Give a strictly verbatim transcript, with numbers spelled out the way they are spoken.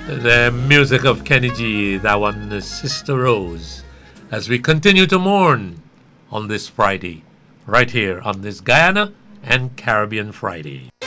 The music of Kenny G, that one is Sister Rose, as we continue to mourn on this Friday, right here on this Guyana and Caribbean Friday.